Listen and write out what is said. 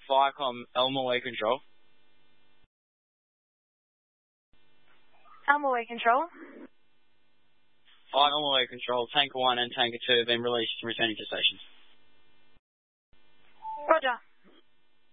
Viacom Elmer Way Control. Elmer Way Control. Elmer Way Control. Tanker 1 and Tanker 2 have been released and returning to stations.